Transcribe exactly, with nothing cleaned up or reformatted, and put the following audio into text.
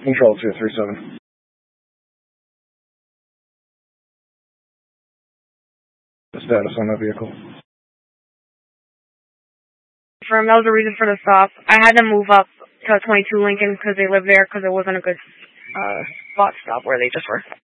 Control two three seven. The status on that vehicle. That was the reason for the stop. I had to move up to twenty-two Lincoln because they live there because it wasn't a good uh, spot stop where they just were.